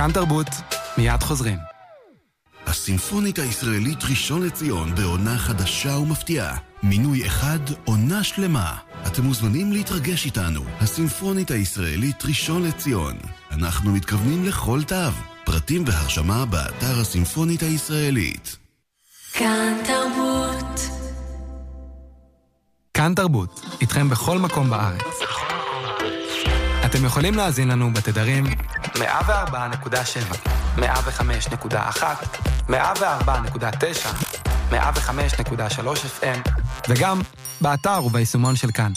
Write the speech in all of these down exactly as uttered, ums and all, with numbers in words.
כאן תרבות, מיד חוזרים. הסימפונית הישראלית ראשון לציון בעונה חדשה ומפתיעה. מינוי אחד, עונה שלמה. אתם מוזמנים להתרגש איתנו. הסימפונית הישראלית ראשון לציון. אנחנו מתכוונים לכל תו. פרטים והרשמה באתר הסימפונית הישראלית. כאן תרבות. כאן תרבות, איתכם בכל מקום בארץ. אתם יכולים להאזין לנו בתדרים מאה וארבע נקודה שבע, מאה וחמש נקודה אחת, מאה וארבע נקודה תשע, מאה וחמש נקודה שלוש אף אם, וגם באתר וביישומון של כאן.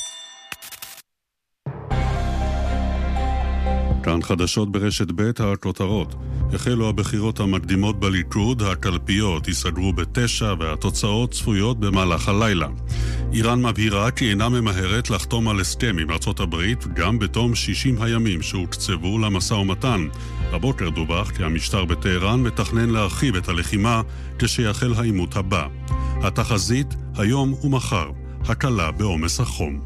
כאן חדשות ברשת ב' הכותרות. החלו הבחירות המקדימות בליכוד, הקלפיות יסגרו בתשע והתוצאות צפויות במהלך הלילה. איראן מבהירה כי אינה ממהרת לחתום על הסכם עם ארצות הברית גם בתום שישים הימים שהוקצבו למשא ומתן. הבוקר דווח כי המשטר בטהרן מתכנן להרחיב את הלחימה כשיחל העימות הבא. התחזית היום ומחר, הקלה בעומס החום.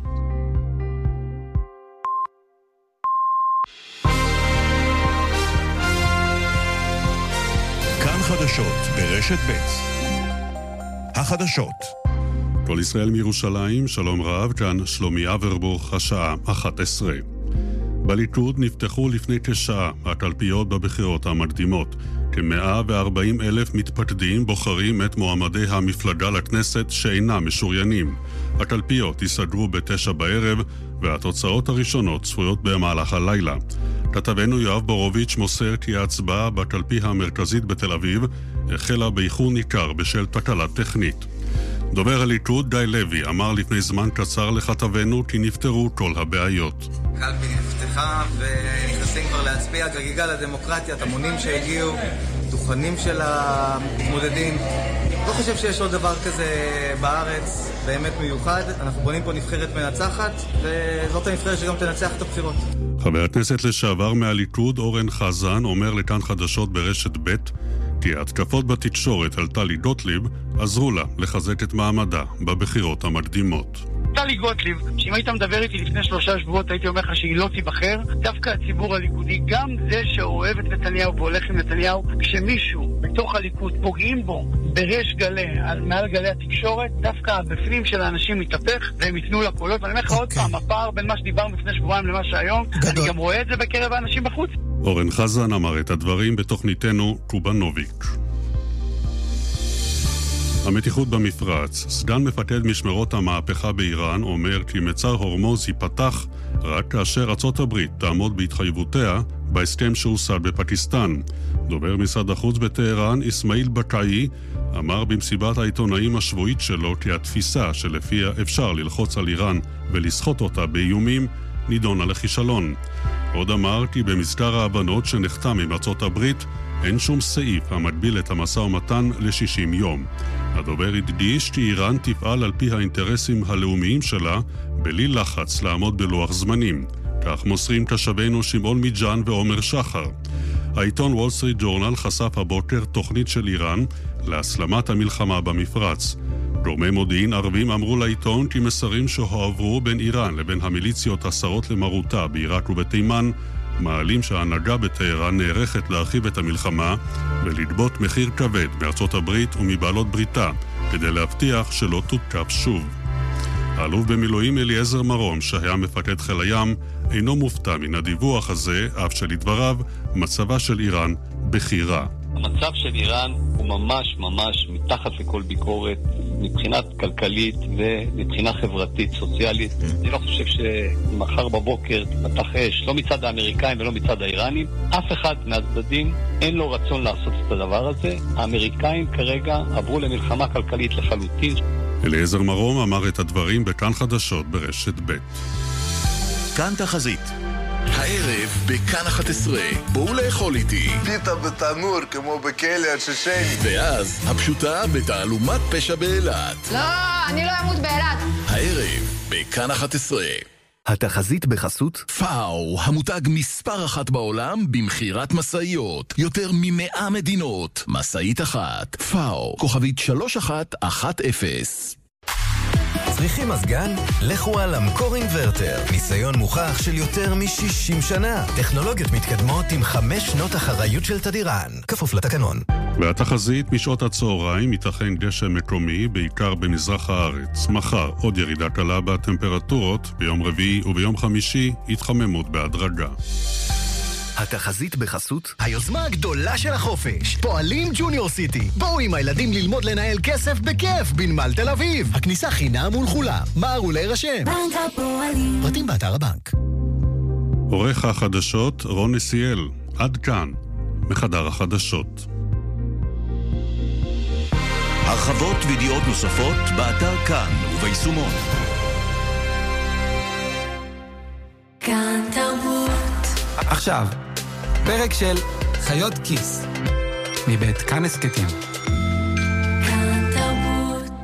כאן חדשות ברשת ב'. החדשות. כל ישראל מירושלים, שלום רב, כאן שלומי אברבוך, השעה אחת עשרה. בליכוד נפתחו לפני כשעה הקלפיות בבחירות המקדימות. כ-מאה וארבעים אלף מתפקדים בוחרים את מועמדי המפלגה לכנסת שאינם משוריינים. הקלפיות יסגרו בתשע בערב, והתוצאות הראשונות צפויות במהלך הלילה. כתבנו יואב בורוביץ' מוסר כי ההצבעה בקלפי המרכזית בתל אביב החלה באיחור ניכר בשל תקלה טכנית. דובר הליכוד גיא לוי אמר לפני זמן קצר לכתבנו כי נפתרו כל הבעיות. קלפי נפתחה ונכנסים כבר להצביע, חגיגה לדמוקרטיה, המונים שהגיעו, דוכנים של המתמודדים. לא חושב שיש עוד דבר כזה בארץ באמת מיוחד. אנחנו בונים פה נבחרת מנצחת, וזאת הנבחרת שגם תנצח את הבחירות. חבר הכנסת לשעבר מהליכוד אורן חזן אומר לכאן חדשות ברשת ב' כי ההתקפות בתקשורת על טלי גוטליב עזרו לה לחזק את מעמדה בבחירות המקדימות. טלי גוטליב, שאם היית מדבר איתי לפני שלושה שבועות הייתי אומר לך שהיא לא תיבחר, דווקא הציבור הליכודי, גם זה שאוהב את נתניהו והולך עם נתניהו, כשמישהו בתוך הליכוד פוגעים בו בריש גלי, מעל גלי התקשורת, דווקא הבפנים של האנשים מתהפך והם יתנו לקולות. ואני אומר לך עוד פעם, הפער בין מה שדיברנו לפני שבועיים למה שהיום, אני גם רואה את זה בקרב האנשים בחוץ. אורן חזן אמר את הדברים בתוכניתנו קובנוביק. המתיחות במפרץ. סגן מפקד משמרות המהפכה באיראן אומר כי מצר הורמוז ייפתח רק כאשר ארצות הברית תעמוד בהתחייבותיה בהסכם שהושג בפקיסטן. דובר משרד החוץ בטהרן, אסמאעיל בקאי, אמר במסיבת העיתונאים השבועית שלו כי התפיסה שלפיה אפשר ללחוץ על איראן ולסחוט אותה באיומים נידונה לכישלון. עוד אמר כי במזכר ההבנות שנחתם עם ארצות הברית אין שום סעיף המגביל את המשא ומתן ל-שישים יום. הדובר הדגיש כי איראן תפעל על פי האינטרסים הלאומיים שלה בלי לחץ לעמוד בלוח זמנים. כך מוסרים תושבינו שמעון מיג'אן ועומר שחר. העיתון וול סטריט ג'ורנל חשף הבוקר תוכנית של איראן להסלמת המלחמה במפרץ. גורמי מודיעין ערבים אמרו לעיתון כי מסרים שהועברו בין איראן לבין המיליציות הסרות למרותה בעיראק ובתימן מעלים שההנהגה בטהרן נערכת להרחיב את המלחמה ולגבות מחיר כבד מארצות הברית ומבעלות בריתה כדי להבטיח שלא תותקף שוב. האלוף במילואים אליעזר מרום, שהיה מפקד חיל הים, אינו מופתע מן הדיווח הזה, אף שלדבריו מצבה של איראן בכי רע. המצב של איראן הוא ממש ממש מתחת לכל ביקורת מבחינת כלכלית ומבחינה חברתית, סוציאלית. אני לא חושב שמחר בבוקר תפתח אש, לא מצד האמריקאים ולא מצד האיראנים. אף אחד מהצדדים אין לו רצון לעשות את הדבר הזה. האמריקאים כרגע עברו למלחמה כלכלית לחלוטין. אליעזר מרום אמר את הדברים בכאן חדשות ברשת ב'. כאן תחזית. הערב בכאן אחת עשרה, בואו לאכול איתי. פיתה בתנור כמו בכלא הצ'צ'ני. ואז הפשוטה בתעלומת פשע באילת. לא, אני לא אמות באילת. הערב בכאן אחת עשרה. התחזית בחסות פאו, המותג מספר אחת בעולם במחירת מסעיות. יותר ממאה מדינות. מסעית אחת. פאו, כוכבית שלוש אחת אחת אפס. צריכים מזגן? לכו על אמקור אינברטר. ניסיון מוכח של יותר מ-שישים שנה. טכנולוגיות מתקדמות עם חמש שנות אחריות של תדירן. כפוף לתקנון. והתחזית משעות הצהריים ייתכן דשא מקומי, בעיקר במזרח הארץ. מחר עוד ירידה קלה בטמפרטורות, ביום רביעי וביום חמישי התחממות בהדרגה. התחזית בחסות היוזמה הגדולה של החופש, פועלים ג'וניור סיטי. בואו עם הילדים ללמוד לנהל כסף בכיף בנמל תל אביב. הכניסה חינם ולכולם. מהרו להירשם. בנק הפועלים. פרטים באתר הבנק. עורך החדשות רון נסיאל. עד כאן מחדר החדשות. הרחבות וידיעות נוספות באתר כאן וביישומון. כאן תרבות. עכשיו, פרק של חיות כיס, מבית כאן הסקטים. כאן תרבות.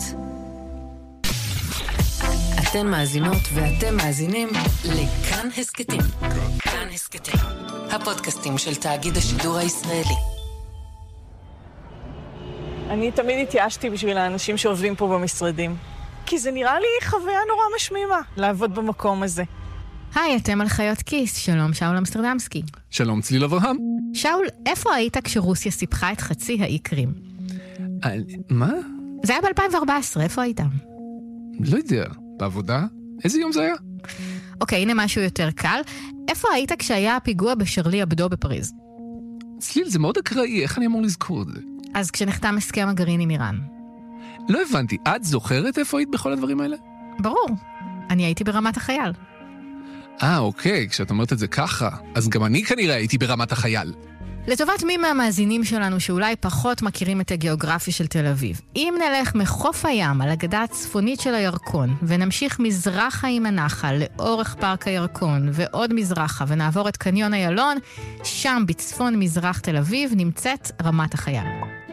אתן מאזינות ואתם מאזינים לכאן הסקטים. כאן הסקטים, הפודקאסטים של תאגיד השידור הישראלי. אני תמיד התייאשתי בשביל האנשים שעובדים פה במשרדים, כי זה נראה לי חוויה נורא משמימה לעבוד במקום הזה. היי, אתם על חיות כיס. שלום, שאול אמסטרדמסקי. שלום, צליל אברהם. שאול, איפה היית כשרוסיה סיפחה את חצי האי קרים? מה? זה היה ב-אלפיים וארבע עשרה, איפה היית? לא יודע, בעבודה? איזה יום זה היה? אוקיי, הנה משהו יותר קל. איפה היית כשהיה הפיגוע בשרלי אבדו בפריז? צליל, זה מאוד אקראי, איך אני אמור לזכור את זה? אז כשנחתם הסכם הגרעין עם איראן. לא הבנתי, את זוכרת איפה היית בכל הדברים האלה? ברור, אני הייתי ברמת החייל. אה, אוקיי, כשאת אומרת את זה ככה, אז גם אני כנראה הייתי ברמת החייל. לטובת מי מהמאזינים שלנו שאולי פחות מכירים את הגיאוגרפיה של תל אביב, אם נלך מחוף הים על הגדה הצפונית של הירקון, ונמשיך מזרחה עם הנחל לאורך פארק הירקון, ועוד מזרחה, ונעבור את קניון איילון, שם בצפון מזרח תל אביב נמצאת רמת החייל.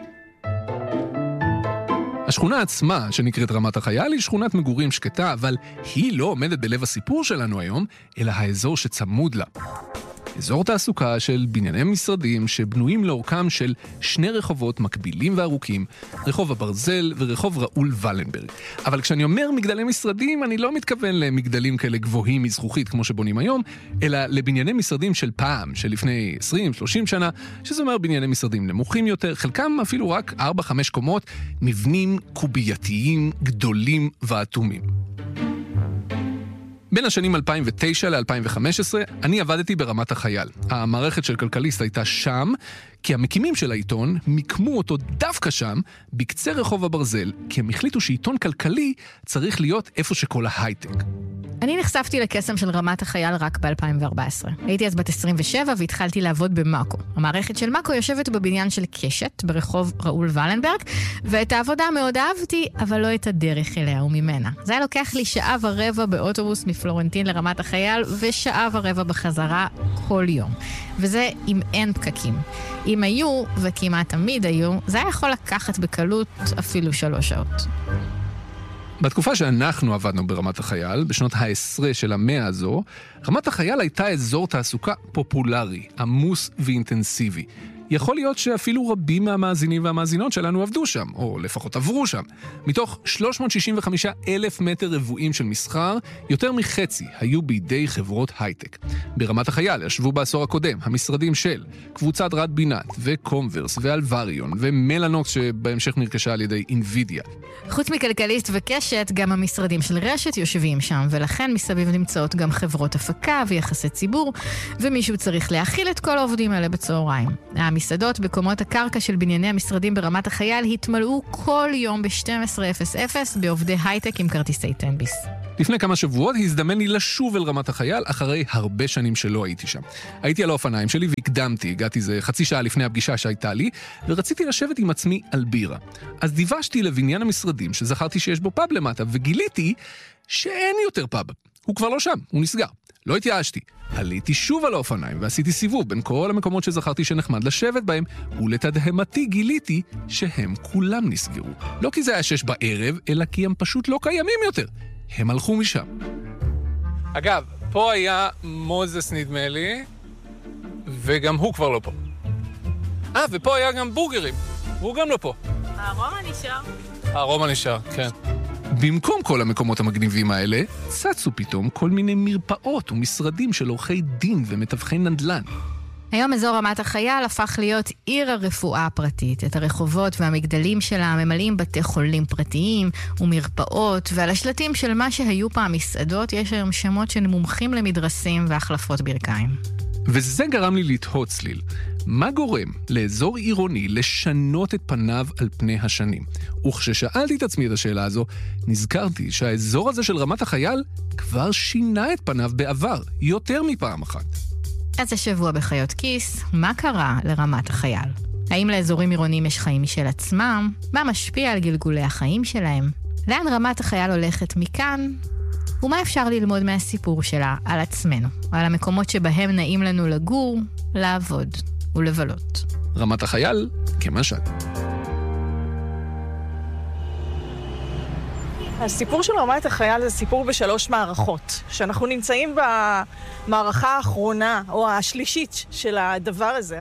השכונה עצמה, שנקראת רמת החייל, היא שכונת מגורים שקטה, אבל היא לא עומדת בלב הסיפור שלנו היום, אלא האזור שצמוד לה. אזור תעסוקה של בנייני משרדים שבנויים לאורכם של שני רחובות מקבילים וארוכים, רחוב הברזל ורחוב ראול ולנברג. אבל כשאני אומר מגדלי משרדים, אני לא מתכוון למגדלים כאלה גבוהים מזכוכית כמו שבונים היום, אלא לבנייני משרדים של פעם, של לפני עשרים שלושים שנה, שזה אומר בנייני משרדים נמוכים יותר, חלקם אפילו רק ארבע חמש קומות, מבנים קובייתיים גדולים ואטומים. בין השנים אלפיים ותשע ל-אלפיים וחמש עשרה אני עבדתי ברמת החייל. המערכת של כלכליסט הייתה שם, כי המקימים של העיתון מיקמו אותו דווקא שם, בקצה רחוב הברזל, כי הם החליטו שעיתון כלכלי צריך להיות איפה שכל ההייטק. אני נחשפתי לקסם של רמת החייל רק ב-אלפיים וארבע עשרה. הייתי אז בת עשרים ושבע והתחלתי לעבוד במאקו. המערכת של מאקו יושבת בבניין של קשת, ברחוב ראול ולנברג, ואת העבודה מאוד אהבתי, אבל לא את הדרך אליה וממנה. זה היה לוקח לי שעה ורבע באוטובוס מפלורנטין לרמת החייל, ושעה ורבע בחזרה כל יום. וזה אם אין פקקים. אם היו, וכמעט תמיד היו, זה היה יכול לקחת בקלות אפילו שלוש שעות. בתקופה שאנחנו עבדנו ברמת החייל, בשנות העשרה של המאה הזו, רמת החייל הייתה אזור תעסוקה פופולרי, עמוס ואינטנסיבי. יכול להיות שאפילו רבים מהמאזינים והמאזינות שלנו עבדו שם, או לפחות עברו שם. מתוך שלוש מאות שישים וחמישה אלף מטר רבועים של מסחר, יותר מחצי היו בידי חברות הייטק. ברמת החייל ישבו בעשור הקודם המשרדים של קבוצת רד בינת וקומברס ואלווריון ומלנוקס שבהמשך נרכשה על ידי אינווידיה. חוץ מכלכליסט וקשת, גם המשרדים של רשת יושבים שם, ולכן מסביב נמצאות גם חברות הפקה ויחסי ציבור, ומישהו צריך להכיל את כל העובדים האלה בצהריים. המסעדות בקומות הקרקע של בנייני המשרדים ברמת החייל התמלאו כל יום ב-שתים עשרה אפס אפס בעובדי הייטק עם כרטיסי טנביס. לפני כמה שבועות הזדמן לי לשוב אל רמת החייל אחרי הרבה שנים שלא הייתי שם. הייתי על האופניים שלי והקדמתי, הגעתי זה חצי שעה לפני הפגישה שהייתה לי, ורציתי לשבת עם עצמי על בירה. אז דיוושתי לבניין המשרדים שזכרתי שיש בו פאב למטה, וגיליתי שאין יותר פאב. הוא כבר לא שם, הוא נסגר. לא התייאשתי. עליתי שוב על האופניים ועשיתי סיבוב בין כל המקומות שזכרתי שנחמד לשבת בהם, ולתדהמתי גיליתי שהם כולם נסגרו. לא כי זה היה שש בערב, אלא כי הם פשוט לא קיימים יותר. הם הלכו משם. אגב, פה היה מוזס נדמה לי, וגם הוא כבר לא פה. אה, ופה היה גם בורגרים. הוא גם לא פה. הארומה נשאר. הארומה נשאר, כן. במקום כל המקומות המגניבים האלה, צצו פתאום כל מיני מרפאות ומשרדים של עורכי דין ומתווכי נדל"ן. היום אזור רמת החייל הפך להיות עיר הרפואה הפרטית. את הרחובות והמגדלים שלה ממלאים בתי חולים פרטיים ומרפאות, ועל השלטים של מה שהיו פעם מסעדות יש היום שמות של מומחים למדרסים והחלפות ברכיים. וזה גרם לי לתהות צליל. מה גורם לאזור עירוני לשנות את פניו על פני השנים? וכששאלתי את עצמי את השאלה הזו, נזכרתי שהאזור הזה של רמת החייל כבר שינה את פניו בעבר, יותר מפעם אחת. אז השבוע בחיות כיס, מה קרה לרמת החייל? האם לאזורים עירוניים יש חיים משל עצמם? מה משפיע על גלגולי החיים שלהם? לאן רמת החייל הולכת מכאן? ומה אפשר ללמוד מהסיפור שלה על עצמנו? על המקומות שבהם נעים לנו לגור, לעבוד ולבלות. רמת החייל כמשל. הסיפור של רמת החייל זה סיפור בשלוש מערכות, שאנחנו נמצאים במערכה האחרונה או השלישית של הדבר הזה.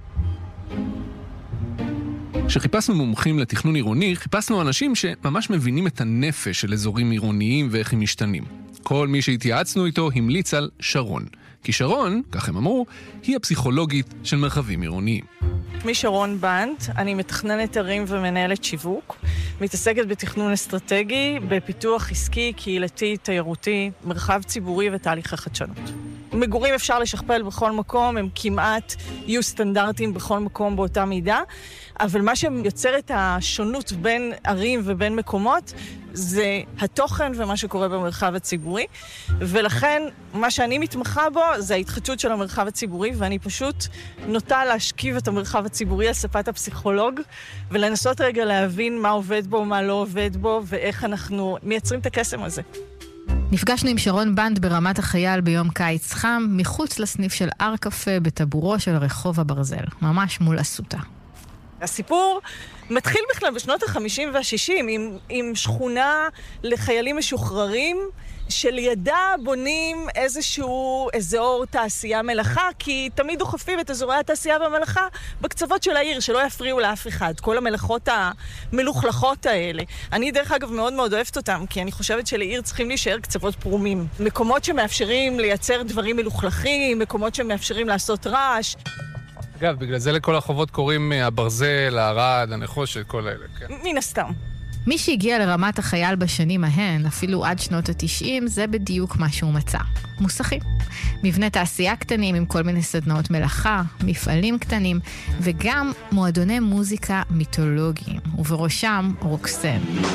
כשחיפשנו מומחים לתכנון עירוני, חיפשנו אנשים שממש מבינים את הנפש של אזורים עירוניים ואיך הם משתנים. כל מי שהתייעצנו איתו המליץ על שרון. כי שרון, כך הם אמרו, היא הפסיכולוגית של מרחבים עירוניים. שמי שרון בנט, אני מתכננת ערים ומנהלת שיווק, מתעסקת בתכנון אסטרטגי, בפיתוח עסקי, קהילתי, תיירותי, מרחב ציבורי ותהליכי חדשנות. מגורים אפשר לשכפל בכל מקום, הם כמעט יהיו סטנדרטיים בכל מקום באותה מידה, אבל מה שיוצר את השונות בין ערים ובין מקומות זה התוכן ומה שקורה במרחב הציבורי, ולכן מה שאני מתמחה בו זה ההתחדשות של המרחב הציבורי, ואני פשוט נוטה להשכיב את המרחב הציבורי על שפת הפסיכולוג, ולנסות רגע להבין מה עובד בו, מה לא עובד בו, ואיך אנחנו מייצרים את הקסם הזה. נפגשנו עם שרון בנט ברמת החייל ביום קיץ חם, מחוץ לסניף של אר קפה בטבורו של רחוב הברזל, ממש מול אסותא. הסיפור מתחיל בכלל בשנות ה-חמישים וה-שישים עם, עם שכונה לחיילים משוחררים שלידה בונים איזשהו אזור תעשייה מלאכה, כי תמיד דוחפים את אזורי התעשייה והמלאכה בקצוות של העיר, שלא יפריעו לאף אחד, כל המלאכות המלוכלכות האלה. אני דרך אגב מאוד מאוד אוהבת אותם, כי אני חושבת שלעיר צריכים להישאר קצוות פרומים. מקומות שמאפשרים לייצר דברים מלוכלכים, מקומות שמאפשרים לעשות רעש. אגב, בגלל זה לכל החובות קוראים הברזל, הערד, הנחושת, כל האלה, כן. מן הסתם. מי שהגיע לרמת החייל בשנים ההן, אפילו עד שנות ה-תשעים, זה בדיוק מה שהוא מצא. מוסכים. מבנה תעשייה קטנים עם כל מיני סדנאות מלאכה, מפעלים קטנים, וגם מועדוני מוזיקה מיתולוגיים, ובראשם רוקסן.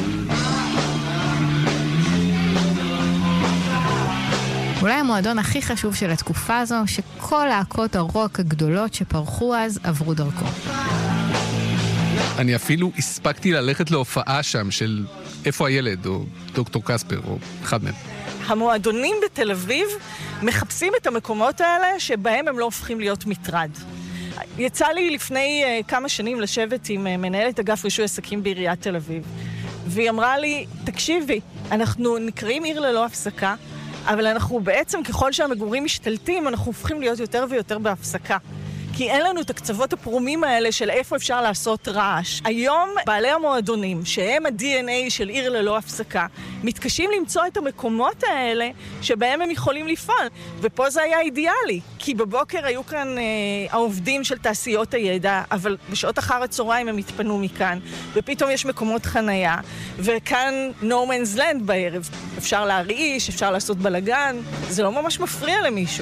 אולי המועדון הכי חשוב של התקופה הזו, שכל להקות הרוק הגדולות שפרחו אז עברו דרכו. אני אפילו הספקתי ללכת להופעה שם של איפה הילד, או דוקטור קספר, או אחד מהם. המועדונים בתל אביב מחפשים את המקומות האלה שבהם הם לא הופכים להיות מטרד. יצא לי לפני uh, כמה שנים לשבת עם uh, מנהלת אגף רישוי עסקים בעיריית תל אביב, והיא אמרה לי, תקשיבי, אנחנו נקראים עיר ללא הפסקה, אבל אנחנו בעצם, ככל שהמגורים משתלטים, אנחנו הופכים להיות יותר ויותר בהפסקה. כי אין לנו את הקצוות הפרומים האלה של איפה אפשר לעשות רעש. היום בעלי המועדונים, שהם ה-די אן איי של עיר ללא הפסקה, מתקשים למצוא את המקומות האלה שבהם הם יכולים לפעול. ופה זה היה אידיאלי, כי בבוקר היו כאן אה, העובדים של תעשיות הידע, אבל בשעות אחר הצהריים הם התפנו מכאן, ופתאום יש מקומות חנייה, וכאן no man's land בערב. אפשר להרעיש, אפשר לעשות בלגן, זה לא ממש מפריע למישהו.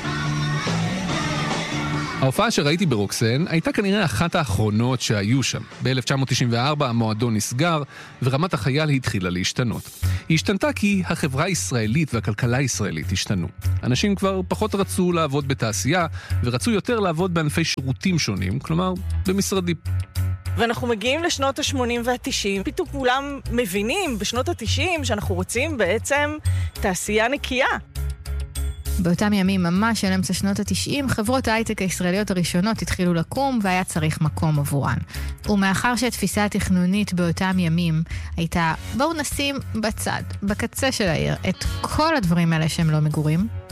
ההופעה שראיתי ברוקסן הייתה כנראה אחת האחרונות שהיו שם. ב-אלף תשע מאות תשעים וארבע המועדון נסגר, ורמת החייל התחילה להשתנות. היא השתנתה כי החברה הישראלית והכלכלה הישראלית השתנו. אנשים כבר פחות רצו לעבוד בתעשייה, ורצו יותר לעבוד בענפי שירותים שונים, כלומר, במשרדים. ואנחנו מגיעים לשנות ה-שמונים וה-תשעים, פתאום כולם מבינים בשנות ה-תשעים שאנחנו רוצים בעצם תעשייה נקייה. באותם ימים ממש של אמצע שנות ה-תשעים, חברות ההייטק הישראליות הראשונות התחילו לקום והיה צריך מקום עבורן. ומאחר שהתפיסה התכנונית באותם ימים הייתה, בואו נשים בצד, בקצה של העיר, את כל הדברים האלה שהם לא מגורים,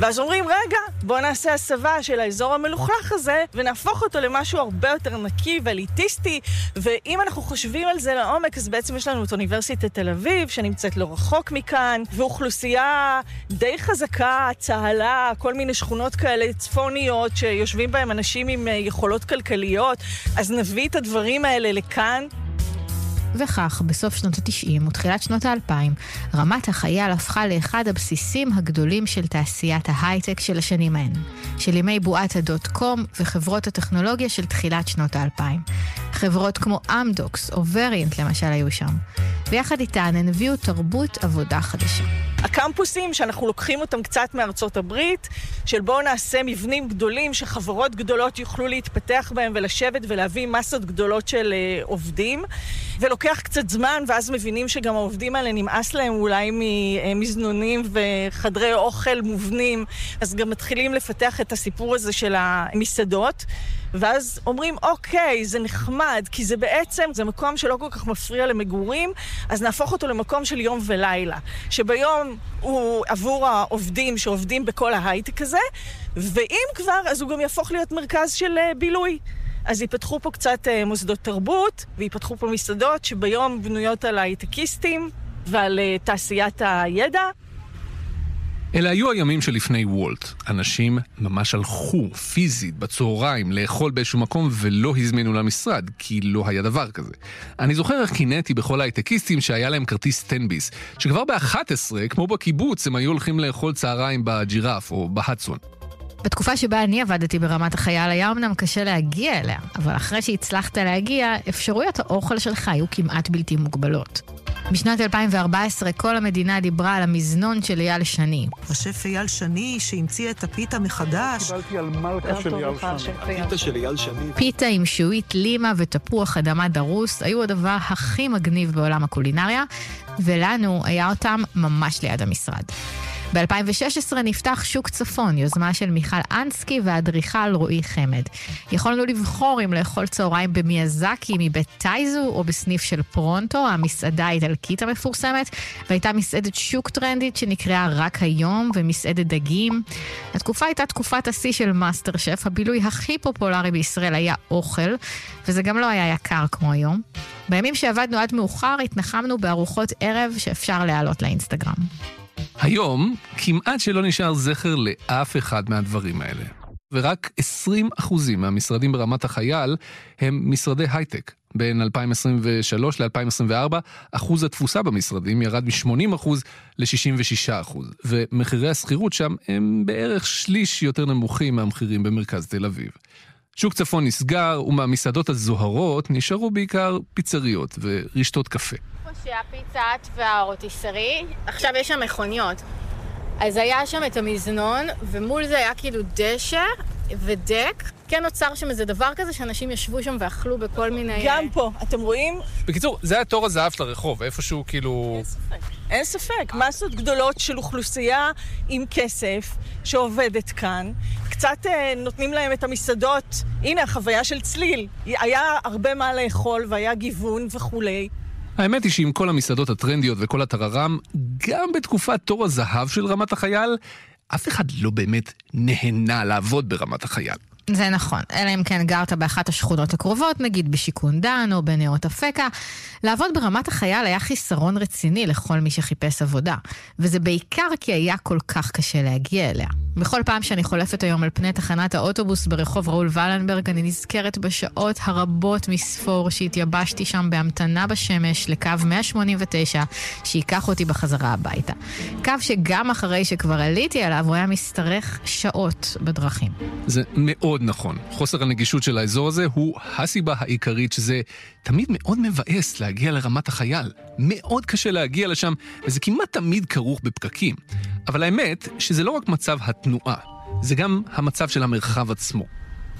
ואז אומרים, רגע, בוא נעשה הסבה של האזור המלוכלך הזה, ונהפוך אותו למשהו הרבה יותר נקי ואליטיסטי, ואם אנחנו חושבים על זה לעומק, אז בעצם יש לנו את אוניברסיטת תל אביב, שנמצאת לא רחוק מכאן, ואוכלוסייה די חזקה, צהלה, כל מיני שכונות כאלה צפוניות, שיושבים בהם אנשים עם יכולות כלכליות, אז נביא את הדברים האלה לכאן. וכך, בסוף שנות ה-תשעים ותחילת שנות ה-אלפיים, רמת החייל הפכה לאחד הבסיסים הגדולים של תעשיית ההייטק של השנים ההן, של ימי בועת הדוט קום וחברות הטכנולוגיה של תחילת שנות ה-אלפיים. חברות כמו אמדוקס או וריאנט למשל היו שם, ויחד איתן הן הביאו תרבות עבודה חדשה. הקמפוסים שאנחנו לוקחים אותם קצת מארצות הברית, של בואו נעשה מבנים גדולים שחברות גדולות יוכלו להתפתח בהם ולשבת ולהביא מסות גדולות של uh, עובדים, ולוקח קצת זמן ואז מבינים שגם העובדים האלה נמאס להם אולי ממזנונים וחדרי אוכל מובנים, אז גם מתחילים לפתח את הסיפור הזה של המסעדות, ואז אומרים, אוקיי, זה נחמד, כי זה בעצם, זה מקום שלא כל כך מפריע למגורים, אז נהפוך אותו למקום של יום ולילה, שביום הוא עבור העובדים שעובדים בכל ההייטק הזה, ואם כבר, אז הוא גם יהפוך להיות מרכז של בילוי. אז ייפתחו פה קצת מוסדות תרבות, וייפתחו פה מסעדות שביום בנויות על הייטקיסטים ועל תעשיית הידע. אלה היו הימים שלפני וולט. אנשים ממש הלכו פיזית בצהריים לאכול באיזשהו מקום ולא הזמינו למשרד, כי לא היה דבר כזה. אני זוכר איך קינאתי בכל ההייטקיסטים שהיה להם כרטיס טנביס, שכבר ב-אחת עשרה, כמו בקיבוץ, הם היו הולכים לאכול צהריים בג'ירף או בהדסון. בתקופה שבה אני עבדתי ברמת החייל היה אמנם קשה להגיע אליה, אבל אחרי שהצלחת להגיע, אפשרויות האוכל שלך היו כמעט בלתי מוגבלות. בשנת אלפיים וארבע עשרה כל המדינה דיברה על המזנון של אייל שני. השף אייל שני שהמציא את הפיתה מחדש. קיבלתי על מלכה של אייל שני. הפיתה של אייל שני. פיתה עם שועית לימה ותפוח אדמה דרוס היו הדבר הכי מגניב בעולם הקולינריה, ולנו היה אותם ממש ליד המשרד. ב-אלפיים ושש עשרה נפתח שוק צפון, יוזמה של מיכל אנסקי והאדריכל רועי חמד. יכולנו לבחור אם לאכול צהריים במיאזקי מבית טייזו או בסניף של פרונטו, המסעדה האיטלקית המפורסמת, והייתה מסעדת שוק טרנדית שנקראה רק היום ומסעדת דגים. התקופה הייתה תקופת השיא של מאסטר שף, הבילוי הכי פופולרי בישראל היה אוכל, וזה גם לא היה יקר כמו היום. בימים שעבדנו עד מאוחר התנחמנו בארוחות ערב שאפשר להעלות לאינסטגרם. היום כמעט שלא נשאר זכר לאף אחד מהדברים האלה. ורק עשרים אחוזים מהמשרדים ברמת החייל הם משרדי הייטק. בין אלפיים עשרים ושלוש ל-אלפיים עשרים וארבע אחוז התפוסה במשרדים ירד מ-שמונים אחוז ל-שישים ושישה אחוז. ומחירי הסחירות שם הם בערך שליש יותר נמוכים מהמחירים במרכז תל אביב. שוק צפון נסגר ומהמסעדות הזוהרות נשארו בעיקר פיצריות ורשתות קפה. שהפיצת והרוטיסרי, עכשיו יש שם מכוניות. אז היה שם את המזנון, ומול זה היה כאילו דשא ודק. כן נוצר שם איזה דבר כזה שאנשים ישבו שם ואכלו בכל מיני... גם פה, אתם רואים? בקיצור, זה היה תור הזהב של הרחוב, איפשהו כאילו... אין ספק. אין ספק. מסות גדולות של אוכלוסייה עם כסף שעובדת כאן. קצת אה, נותנים להם את המסעדות. הנה, החוויה של צליל. היה הרבה מה לאכול והיה גיוון וכולי. האמת היא שעם כל המסעדות הטרנדיות וכל הטררם, גם בתקופת תור הזהב של רמת החייל, אף אחד לא באמת נהנה לעבוד ברמת החייל. זה נכון, אלא אם כן גרת באחת השכונות הקרובות, נגיד בשיקון דן או בנאות אפקה. לעבוד ברמת החייל היה חיסרון רציני לכל מי שחיפש עבודה, וזה בעיקר כי היה כל כך קשה להגיע אליה. בכל פעם שאני חולפת היום על פני תחנת האוטובוס ברחוב ראול ולנברג, אני נזכרת בשעות הרבות מספור שהתייבשתי שם בהמתנה בשמש לקו מאה שמונים ותשע, שיקח אותי בחזרה הביתה. קו שגם אחרי שכבר עליתי עליו, הוא היה משתרך שעות בדרכים. זה מאוד נכון. חוסר הנגישות של האזור הזה הוא הסיבה העיקרית שזה תמיד מאוד מבאס להגיע לרמת החייל. מאוד קשה להגיע לשם, וזה כמעט תמיד כרוך בפקקים. אבל האמת שזה לא רק מצב התנועה, זה גם המצב של המרחב עצמו.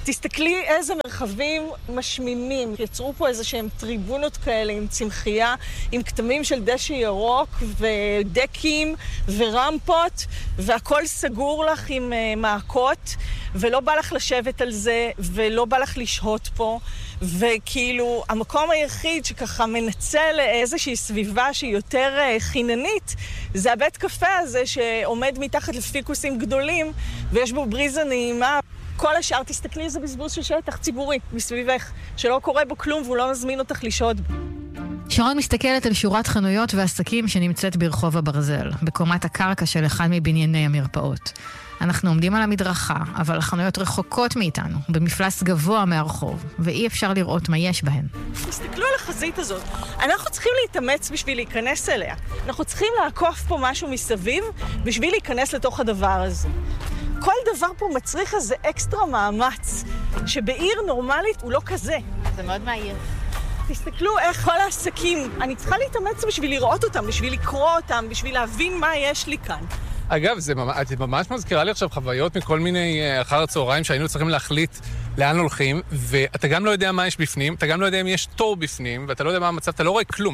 תסתכלי איזה מרחבים משמימים. יצרו פה איזה שהם טריבונות כאלה עם צמחייה, עם כתמים של דשא ירוק ודקים ורמפות, והכל סגור לך עם uh, מעקות, ולא בא לך לשבת על זה, ולא בא לך לשהות פה. וכאילו, המקום היחיד שככה מנצל איזושהי סביבה שהיא יותר uh, חיננית, זה הבית קפה הזה שעומד מתחת לפיקוסים גדולים, ויש בו בריזה נעימה. כל השאר, תסתכלי, זה בזבוז של שטח ציבורי מסביבך, שלא קורה בו כלום והוא לא מזמין אותך לשהות. שרון מסתכלת על שורת חנויות ועסקים שנמצאת ברחוב הברזל, בקומת הקרקע של אחד מבנייני המרפאות. אנחנו עומדים על המדרכה, אבל החנויות רחוקות מאיתנו, במפלס גבוה מהרחוב, ואי אפשר לראות מה יש בהן. תסתכלו על החזית הזאת. אנחנו צריכים להתאמץ בשביל להיכנס אליה. אנחנו צריכים לעקוף פה משהו מסביב בשביל להיכנס לתוך הדבר הזה. כל דבר פה מצריך איזה אקסטרה מאמץ, שבעיר נורמלית הוא לא כזה. זה מאוד מהיר. תסתכלו איך כל העסקים, אני צריכה להתאמץ בשביל לראות אותם, בשביל לקרוא אותם, בשביל להבין מה יש לי כאן. אגב, זה ממש, את ממש מזכירה לי עכשיו חוויות מכל מיני אחר הצהריים שהיינו צריכים להחליט לאן הולכים, ואתה גם לא יודע מה יש בפנים, אתה גם לא יודע אם יש תור בפנים, ואתה לא יודע מה המצב, אתה לא רואה כלום.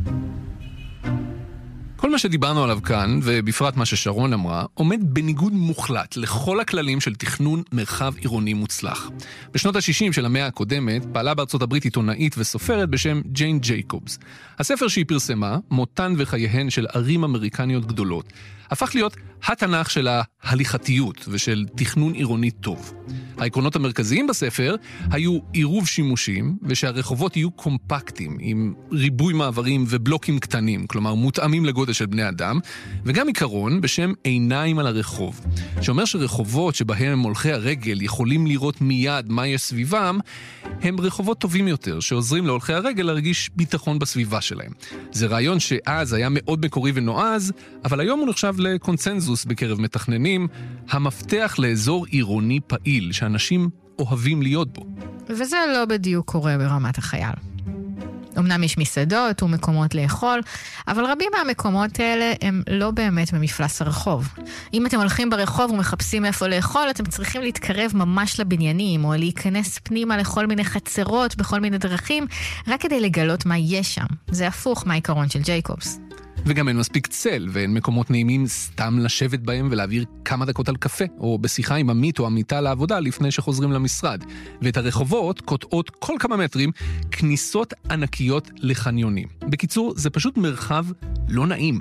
כל מה שדיברנו עליו כאן, ובפרט מה ששרון אמרה, עומד בניגוד מוחלט לכל הכללים של תכנון מרחב עירוני מוצלח. בשנות ה-שישים של המאה הקודמת, פעלה בארצות הברית עיתונאית וסופרת בשם ג'יין ג'ייקובס. הספר שהיא פרסמה, מותן וחייהן של ערים אמריקניות גדולות, הפך להיות התנ"ך של ההליכתיות ושל תכנון עירוני טוב. העקרונות המרכזיים בספר היו עירוב שימושים, ושהרחובות יהיו קומפקטיים, עם ריבוי מעברים ובלוקים קטנים, כלומר מותאמים לגודל של בני אדם, וגם עיקרון בשם עיניים על הרחוב, שאומר שרחובות שבהם הולכי הרגל יכולים לראות מיד מה יש סביבם, הם רחובות טובים יותר, שעוזרים להולכי הרגל להרגיש ביטחון בסביבה שלהם. זה רעיון שאז היה מאוד מקורי ונועז, אבל היום הוא נחשב לקונצנזוס בקרב מתכננים, המפתח לאזור עירוני פעיל, שאנשים אוהבים להיות בו. וזה לא בדיוק קורה ברמת החייל. אמנם יש מסעדות ומקומות לאכול, אבל רבים מהמקומות האלה הם לא באמת במפלס הרחוב. אם אתם הולכים ברחוב ומחפשים איפה לאכול, אתם צריכים להתקרב ממש לבניינים, או להיכנס פנימה לכל מיני חצרות, בכל מיני דרכים, רק כדי לגלות מה יש שם. זה הפוך מהעיקרון של ג'ייקובס. וגם אין מספיק צל, ואין מקומות נעימים סתם לשבת בהם ולהעביר כמה דקות על קפה, או בשיחה עם עמית או עמיתה לעבודה לפני שחוזרים למשרד. ואת הרחובות קוטעות כל כמה מטרים כניסות ענקיות לחניונים. בקיצור, זה פשוט מרחב לא נעים.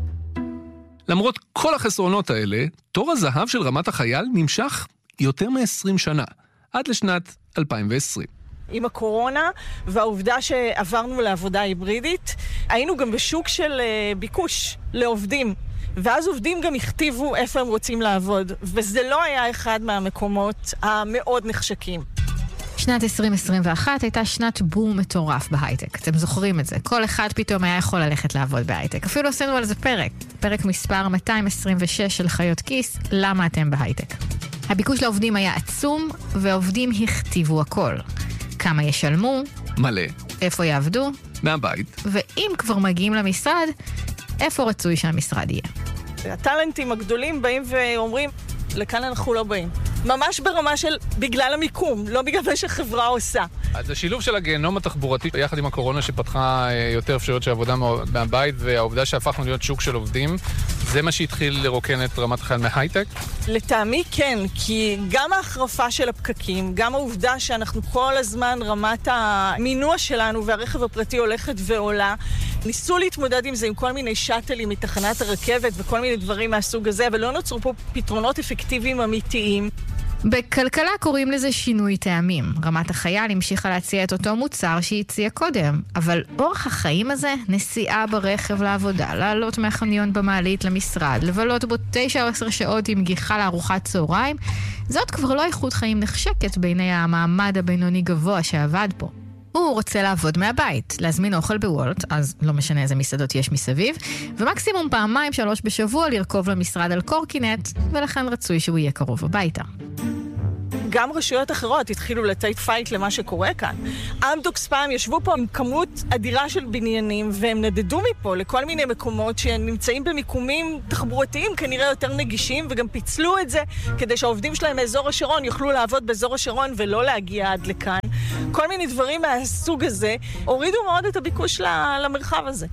למרות כל החסרונות האלה, תור הזהב של רמת החייל נמשך יותר מ-עשרים שנה, עד לשנת אלפיים ועשרים. עם הקורונה והעובדה שעברנו לעבודה היברידית, היינו גם בשוק של ביקוש לעובדים. ואז עובדים גם הכתיבו איפה הם רוצים לעבוד. וזה לא היה אחד מהמקומות המאוד נחשקים. שנת עשרים עשרים ואחת הייתה שנת בום מטורף בהייטק. אתם זוכרים את זה. כל אחד פתאום היה יכול ללכת לעבוד בהייטק. אפילו עשינו על זה פרק. פרק מספר מאתיים עשרים ושש של חיות כיס, למה אתם בהייטק. הביקוש לעובדים היה עצום, ועובדים הכתיבו הכל. כמה ישלמו, מלא, איפה יעבדו, מהבית, ואם כבר מגיעים למשרד, איפה רצוי שהמשרד יהיה. הטלנטים הגדולים באים ואומרים, לכאן אנחנו לא באים. ממש ברמה של בגלל המיקום, לא בגלל מה שחברה עושה. אז השילוב של הגיהנום התחבורתי יחד עם הקורונה שפתחה יותר אפשרויות של עבודה מהבית, והעובדה שהפכנו להיות שוק של עובדים, זה מה שהתחיל לרוקן את רמת החייל מההייטק? לטעמי כן, כי גם ההחרפה של הפקקים, גם העובדה שאנחנו כל הזמן רמת המינוע שלנו והרכב הפרטי הולכת ועולה, ניסו להתמודד עם זה עם כל מיני שטלים מתחנת הרכבת וכל מיני דברים מהסוג הזה, אבל לא נוצרו פה פתרונות אפקטיביים אמיתיים. בכלכלה קוראים לזה שינוי טעמים. רמת החייל המשיכה להציע את אותו מוצר שהיא הציעה קודם. אבל אורח החיים הזה, נסיעה ברכב לעבודה, לעלות מהחניון במעלית למשרד, לבלות בו תשע או עשר שעות עם גיחה לארוחת צהריים, זאת כבר לא איכות חיים נחשקת בעיני המעמד הבינוני גבוה שעבד פה. הוא רוצה לעבוד מהבית, להזמין אוכל בוולט, אז לא משנה איזה מסעדות יש מסביב, ומקסימום פעמיים שלוש בשבוע לרכוב למשרד על קורקינט, ולכן רצוי שהוא יהיה קרוב הביתה. גם רשויות אחרות התחילו לתת פייט למה שקורה כאן. אמדוקס פעם ישבו פה עם כמות אדירה של בניינים, והם נדדו מפה לכל מיני מקומות שנמצאים במיקומים תחבורתיים כנראה יותר נגישים, וגם פיצלו את זה כדי שהעובדים שלהם מאזור השרון יוכלו לעבוד באזור השרון ולא להגיע עד לכאן. כל מיני דברים מהסוג הזה הורידו מאוד את הביקוש למרחב הזה.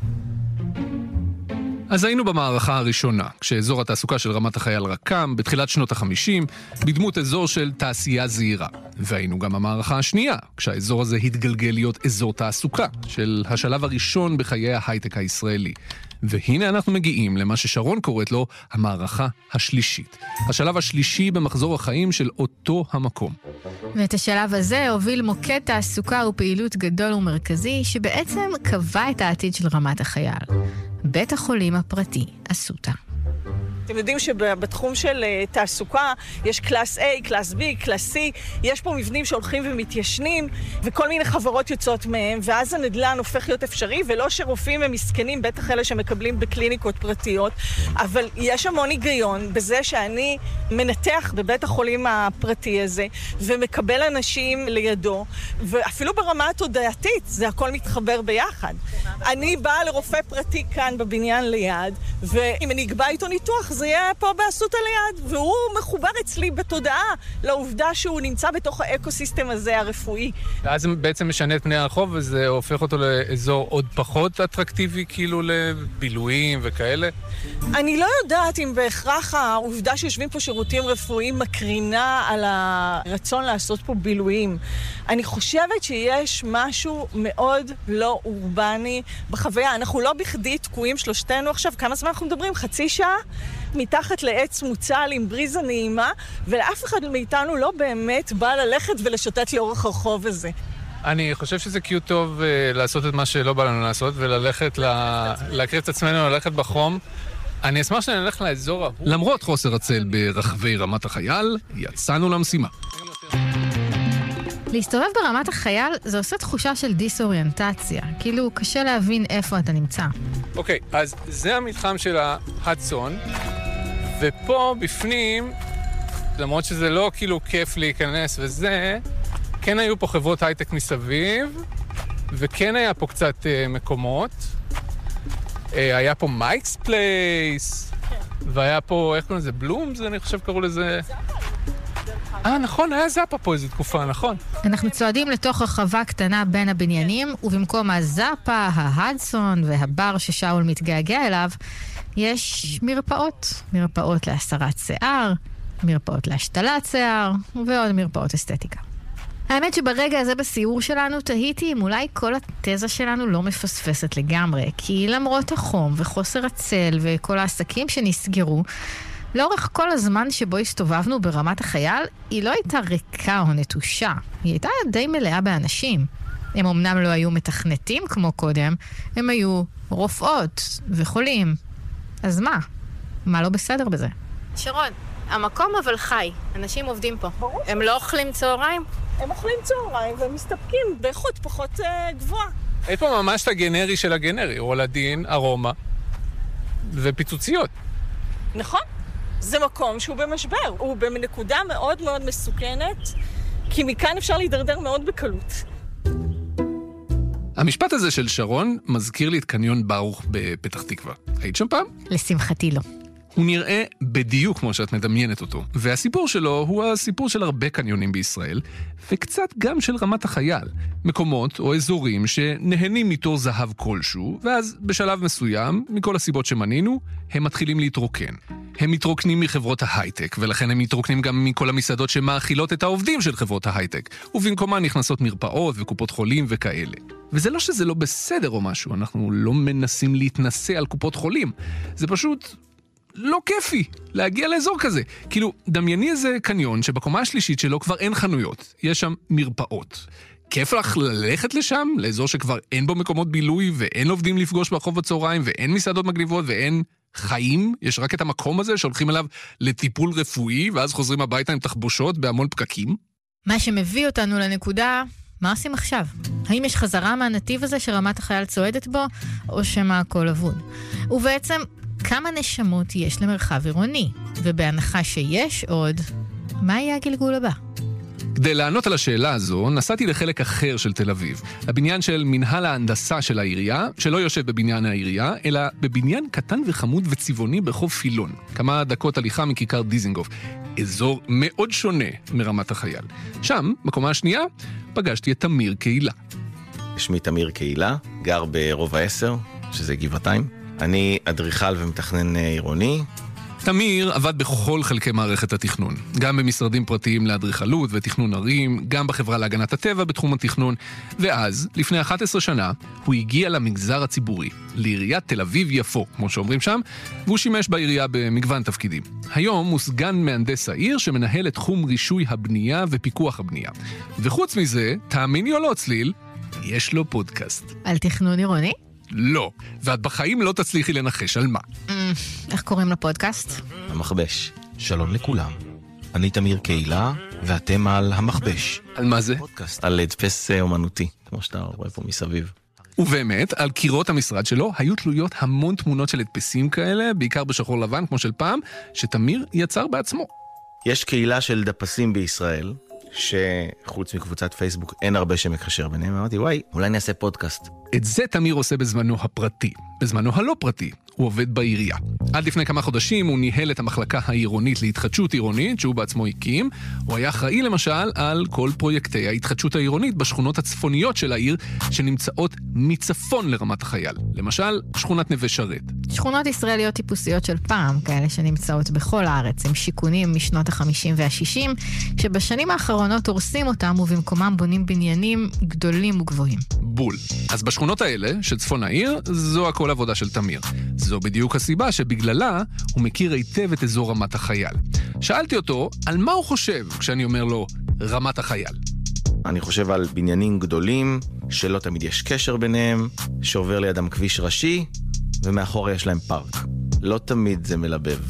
אז היינו במערכה הראשונה, כשאזור התעסוקה של רמת החייל רקם, בתחילת שנות החמישים, בדמות אזור של תעשייה זהירה. והיינו גם במערכה השנייה, כשהאזור הזה התגלגל להיות אזור תעסוקה, של השלב הראשון בחיי ההייטק הישראלי. והנה אנחנו מגיעים למה ששרון קוראת לו המערכה השלישית. השלב השלישי במחזור החיים של אותו המקום. ואת השלב הזה הוביל מוקד תעסוקה ופעילות גדול ומרכזי, שבעצם קבע את העתיד של רמת החייל. בית החולים הפרטי, אסותא. אתם יודעים שבתחום של תעסוקה יש קלאס A, קלאס B, קלאס C, יש פה מבנים שהולכים ומתיישנים, וכל מיני חברות יוצאות מהם, ואז הנדל"ן הופך להיות אפשרי, ולא שרופאים הם מסכנים, בטח אלה שמקבלים בקליניקות פרטיות, אבל יש המון היגיון בזה שאני מנתח בבית החולים הפרטי הזה, ומקבל אנשים לידו, ואפילו ברמה התודעתית, זה הכל מתחבר ביחד. אני באה לרופא פרטי כאן בבניין ליד, ואם אני אקבע איתו ניתוח, זה יהיה פה באסותא ליד, והוא מחובר אצלי בתודעה לעובדה שהוא נמצא בתוך האקוסיסטם הזה הרפואי. ואז זה בעצם משנה את פני הרחוב, וזה הופך אותו לאזור עוד פחות אטרקטיבי, כאילו לבילויים וכאלה? אני לא יודעת אם בהכרח העובדה שיושבים פה שירותים רפואיים מקרינה על הרצון לעשות פה בילויים. אני חושבת שיש משהו מאוד לא אורבני בחוויה. אנחנו לא בכדי תקועים שלושתנו עכשיו, כמה זמן אנחנו מדברים? חצי שעה? מתחת לעץ מוצל עם בריזה נעימה, ולאף אחד מאיתנו לא באמת בא ללכת ולשוטט לאורך הרחוב הזה. אני חושב שזה קיוט טוב uh, לעשות את מה שלא בא לנו לעשות, וללכת, לה... להקריב את עצמנו, ללכת בחום. אני אשמח שנלך לאזור ההוא. למרות חוסר הצל ברחבי רמת החייל, יצאנו למשימה. להסתובב ברמת החייל זה עושה תחושה של דיסאוריינטציה, כאילו קשה להבין איפה אתה נמצא. אוקיי, okay, אז זה המתחם של ההדסון, ופה בפנים, למרות שזה לא כאילו כיף להיכנס וזה, כן היו פה חברות הייטק מסביב, וכן היה פה קצת uh, מקומות. Uh, היה פה מייקס פלייס, והיה פה, איך קוראים לזה? בלומס, אני חושב קראו לזה... אה, נכון, היה זאפה פה איזו תקופה, נכון. אנחנו צועדים לתוך רחבה קטנה בין הבניינים, ובמקום הזאפה, ההדסון והבר ששאול מתגעגע אליו, יש מרפאות. מרפאות להסרת שיער, מרפאות להשתלת שיער, ועוד מרפאות אסתטיקה. האמת שברגע הזה בסיור שלנו תהיתי אם אולי כל התזה שלנו לא מפספסת לגמרי, כי למרות החום וחוסר הצל וכל העסקים שנסגרו, לאורך כל הזמן שבו הסתובבנו ברמת החייל, היא לא הייתה ריקה או נטושה. היא הייתה די מלאה באנשים. הם אמנם לא היו מתכנתים כמו קודם, הם היו רופאות וחולים. אז מה? מה לא בסדר בזה? שרון, המקום אבל חי. אנשים עובדים פה. ברור. הם לא אוכלים צהריים? הם אוכלים צהריים והם מסתפקים באיכות פחות uh, גבוהה. יש פה ממש את הגנרי של הגנרי, רולדין, ארומה ופיצוציות. נכון. זה מקום שהוא במשבר. הוא בנקודה מאוד מאוד מסוכנת, כי מכאן אפשר להידרדר מאוד בקלות. המשפט הזה של שרון מזכיר לי את קניון ברוך בפתח תקווה. היית שם פעם? לשמחתי לא. הוא נראה בדיוק כמו שאת מדמיינת אותו, והסיפור שלו הוא הסיפור של הרבה קניונים בישראל, וקצת גם של רמת החייל. מקומות או אזורים שנהנים מתור זהב כלשהו, ואז בשלב מסוים, מכל הסיבות שמנינו, הם מתחילים להתרוקן. הם מתרוקנים מחברות ההייטק, ולכן הם מתרוקנים גם מכל המסעדות שמאכילות את העובדים של חברות ההייטק, ובמקומה נכנסות מרפאות וקופות חולים וכאלה. וזה לא שזה לא בסדר או משהו, אנחנו לא מנסים להתנסה על קופות חולים. זה פשוט לא כיפי להגיע לאזור כזה. כאילו, דמייני איזה קניון שבקומה השלישית שלו כבר אין חנויות, יש שם מרפאות. כיף לך ללכת לשם, לאזור שכבר אין בו מקומות בילוי, ואין עובדים לפגוש ברחוב בצהריים, ואין מסעדות מגניבות, ואין חיים. יש רק את המקום הזה שהולכים אליו לטיפול רפואי, ואז חוזרים הביתה עם תחבושות בהמון פקקים. מה שמביא אותנו לנקודה, מה עושים עכשיו? האם יש חזרה מהנתיב הזה שרמת החייל צועדת בו, או שמה הכל אבוד? ובעצם, כמה נשמות יש למרחב עירוני? ובהנחה שיש עוד, מה יהיה הגלגול הבא? כדי לענות על השאלה הזו, נסעתי לחלק אחר של תל אביב, הבניין של מנהל ההנדסה של העירייה, שלא יושב בבניין העירייה, אלא בבניין קטן וחמוד וצבעוני ברחוב פילון, כמה דקות הליכה מכיכר דיזינגוף, אזור מאוד שונה מרמת החייל. שם, בקומה השנייה, פגשתי את תמיר קהילה. שמי תמיר קהילה, גר ברובע עשר, שזה גבעתיים. אני אדריכל ומתכנן עירוני. תמיר עבד בכל חלקי מערכת התכנון, גם במשרדים פרטיים לאדריכלות ותכנון ערים, גם בחברה להגנת הטבע בתחום התכנון, ואז, לפני אחת עשרה שנה, הוא הגיע למגזר הציבורי, לעיריית תל אביב יפו, כמו שאומרים שם, והוא שימש בעירייה במגוון תפקידים. היום הוא סגן מהנדס העיר שמנהל את תחום רישוי הבנייה ופיקוח הבנייה. וחוץ מזה, תאמיני או לא צליל, יש לו פודקאסט. על תכנון עירוני? לא, ואת בחיים לא תצליחי לנחש על מה. איך קוראים לפודקאסט? המחבש. שלום לכולם. אני תמיר קהילה, ואתם על המחבש. על מה זה? פודקאסט על הדפס אומנותי, כמו שאתה רואה פה מסביב. ובאמת, על קירות המשרד שלו היו תלויות המון תמונות של הדפסים כאלה, בעיקר בשחור לבן, כמו של פעם, שתמיר יצר בעצמו. יש קהילה של דפסים בישראל, שחוץ מקבוצת פייסבוק אין הרבה שמקשר ביניהם. אמרתי, וואי, אולי נעשה פודקאסט. את זה תמיר עושה בזמנו הפרטי. בזמנו הלא פרטי, הוא עובד בעירייה. עד לפני כמה חודשים הוא ניהל את המחלקה העירונית להתחדשות עירונית, שהוא בעצמו הקים. הוא היה אחראי למשל על כל פרויקטי ההתחדשות העירונית בשכונות הצפוניות של העיר, שנמצאות מצפון לרמת החייל. למשל, שכונת נווה שרת. שכונות ישראליות טיפוסיות של פעם, כאלה שנמצאות בכל הארץ, עם שיכונים משנות ה-חמישים וה-שישים, שבשנים האחרונות הורסים אותם ובמקומם בונים בניינים גדולים וגבוהים. בול. אז בשכונות האלה, של צפון העיר, זו הכל עבודה של תמיר. זו בדיוק הסיבה שבגללה הוא מכיר היטב את אזור רמת החייל. שאלתי אותו על מה הוא חושב כשאני אומר לו רמת החייל. אני חושב על בניינים גדולים, שלא תמיד יש קשר ביניהם, שעובר לידם כביש ראשי, ומאחורי יש להם פארק. לא תמיד זה מלבב.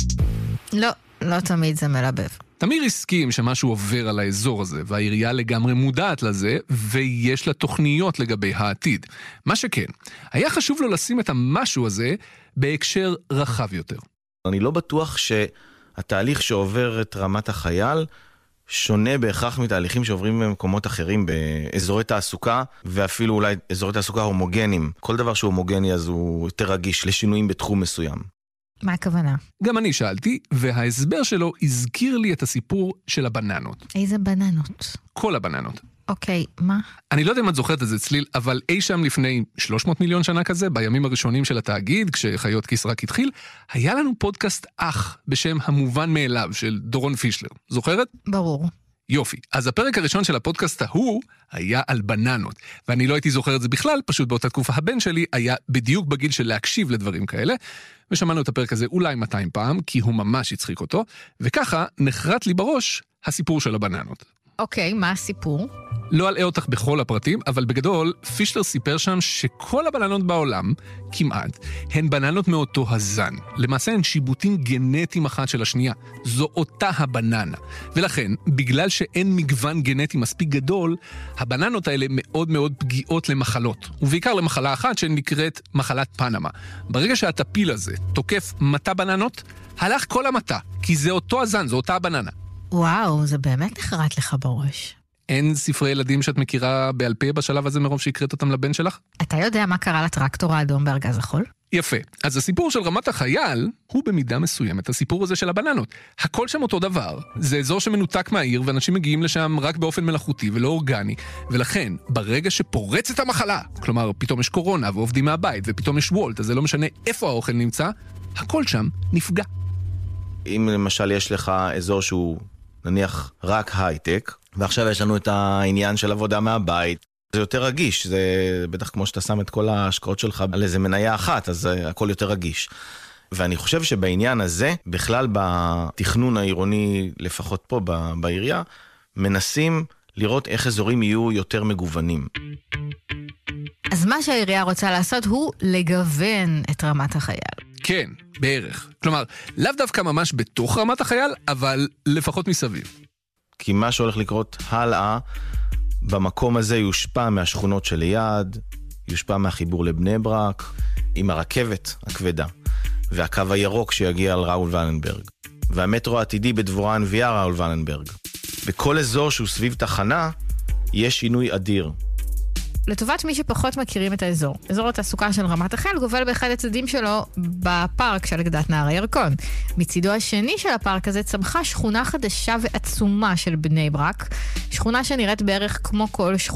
לא, לא תמיד זה מלבב. תמיר הסכים שמשהו עובר על האזור הזה, והעירייה לגמרי מודעת לזה, ויש לה תוכניות לגבי העתיד. מה שכן, היה חשוב לו לשים את המשהו הזה בהקשר רחב יותר. אני לא בטוח שהתהליך שעובר את רמת החייל שונה בהכרח מתהליכים שעוברים במקומות אחרים, באזורי תעסוקה, ואפילו אולי אזורי תעסוקה הומוגנים. כל דבר שהוא הומוגני אז הוא יותר רגיש לשינויים בתחום מסוים. מה הכוונה? גם אני שאלתי, וההסבר שלו הזכיר לי את הסיפור של הבננות. איזה בננות? כל הבננות. אוקיי, מה? אני לא יודע אם את זוכרת את זה צליל, אבל אי שם לפני שלוש מאות מיליון שנה כזה, בימים הראשונים של התאגיד, כשחיות כיס רק התחיל, היה לנו פודקאסט אח בשם המובן מאליו של דורון פישלר. זוכרת? ברור. יופי. אז הפרק הראשון של הפודקאסט ההוא היה על בננות. ואני לא הייתי זוכר את זה בכלל, פשוט באותה תקופה הבן שלי היה בדיוק בגיל של להקשיב לדברים כאלה, ושמענו את הפרק הזה אולי מאתיים פעם, כי הוא ממש הצחיק אותו, וככה נחרט לי בראש הסיפור של הבננות. אוקיי, מה הסיפור? לא אלאה אותך בכל הפרטים, אבל בגדול, פישלר סיפר שם שכל הבננות בעולם, כמעט, הן בננות מאותו הזן. למעשה הן שיבוטים גנטיים אחת של השנייה. זו אותה הבננה. ולכן, בגלל שאין מגוון גנטי מספיק גדול, הבננות האלה מאוד מאוד פגיעות למחלות. ובעיקר למחלה אחת שנקראת מחלת פנמה. ברגע שהטפיל הזה תוקף מטה בננות, הלך כל המטה, כי זה אותו הזן, זו אותה הבננה. וואו, זה באמת נחרט לך בראש. אין ספרי ילדים שאת מכירה בעל פה בשלב הזה מרוב שהקראת אותם לבן שלך? אתה יודע מה קרה לטרקטור האדום בארגז החול? יפה. אז הסיפור של רמת החייל הוא במידה מסוימת הסיפור הזה של הבננות. הכל שם אותו דבר. זה אזור שמנותק מהעיר ואנשים מגיעים לשם רק באופן מלאכותי ולא אורגני. ולכן, ברגע שפורצת המחלה, כלומר פתאום יש קורונה ועובדים מהבית ופתאום יש וולט, אז זה לא משנה איפה האוכל נמצא, הכל שם נפגע. אם למשל יש לך אזור שהוא נניח רק הייטק, ועכשיו יש לנו את העניין של עבודה מהבית, זה יותר רגיש, זה בטח כמו שאתה שם את כל ההשקעות שלך על איזה מניה אחת, אז הכל יותר רגיש. ואני חושב שבעניין הזה, בכלל בתכנון העירוני, לפחות פה בעירייה, מנסים לראות איך אזורים יהיו יותר מגוונים. אז מה שהעירייה רוצה לעשות הוא לגוון את רמת החייל. כן, בערך. כלומר, לאו דווקא ממש בתוך רמת החייל, אבל לפחות מסביב. כי מה שהולך לקרות הלאה, במקום הזה יושפע מהשכונות שליד, יושפע מהחיבור לבני ברק, עם הרכבת הכבדה, והקו הירוק שיגיע על ראול ולנברג, והמטרו העתידי בדבורה הנביאה ראול ולנברג. וכל אזור שהוא סביב תחנה, יש שינוי אדיר. לטובת מי שפחות מכירים את האזור, אזור התעסוקה של רמת החייל גובל באחד הצדדים שלו בפארק של אגדת נהר הירקון. מצידו השני של הפארק הזה צמחה שכונה חדשה ועצומה של בני ברק, שכונה שנראית בערך כמו כל שכונה